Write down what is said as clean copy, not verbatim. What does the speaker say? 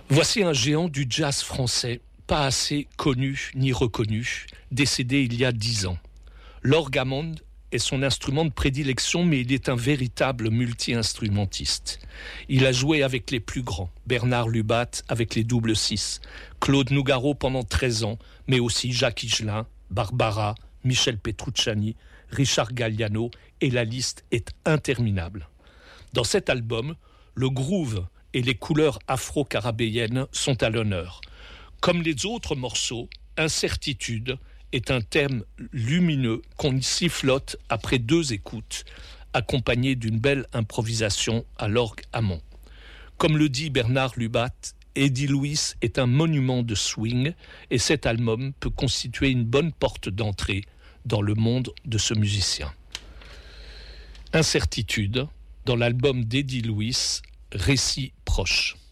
Voici un géant du jazz français, pas assez connu ni reconnu, décédé il y a 10 ans. L'orgue Hammond est son instrument de prédilection, mais il est un véritable multi-instrumentiste. Il a joué avec les plus grands, Bernard Lubat avec les double 6, Claude Nougaro pendant 13 ans, mais aussi Jacques Higelin, Barbara, Michel Petrucciani, Richard Galliano, et la liste est interminable. Dans cet album, le groove et les couleurs afro-carabéennes sont à l'honneur. Comme les autres morceaux, Incertitude est un thème lumineux qu'on sifflote après 2 écoutes, accompagné d'une belle improvisation à l'orgue Hammond. Comme le dit Bernard Lubat, Eddie Lewis est un monument de swing et cet album peut constituer une bonne porte d'entrée dans le monde de ce musicien. Incertitude, dans l'album d'Eddie Lewis, Récit proche.